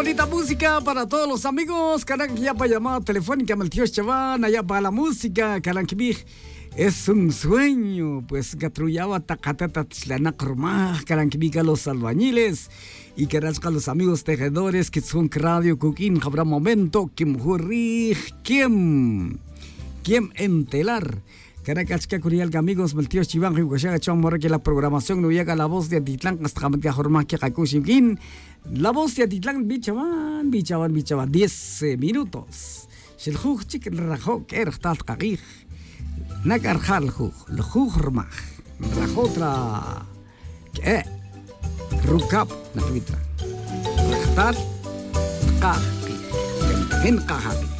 bonita música para todos los amigos. Caran, ya para llamada telefónica, el tío Chaván, allá para la música, caran, que es un sueño, pues gatrullaba tacatata tlanakrmah, caran, que los albañiles y que rasca los amigos tejedores que son radio cooking, habrá momento, Kim Hurri, Kim entelar. Caracachca Curial, amigos, el tío Chiván, Hugo Chomor, que la programación no llega a la voz de Atitlán, hasta que Jorma que Kakushimkin. La voz de Atitlán, bichaban, 10 minutos. El Hug Chicken Rajo, que era tal Kagig. Nakarjal Hug, el Hugmach, Rajotra, que Rukap, Nakvitra. Rachtat, Kagig, en Kagig.